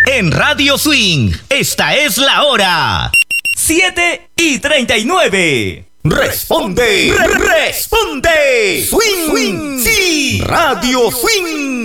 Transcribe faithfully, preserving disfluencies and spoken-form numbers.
En Radio Swing, esta es la hora. siete y treinta y nueve. Responde, re responde. Swing, swing, sí. Radio Swing.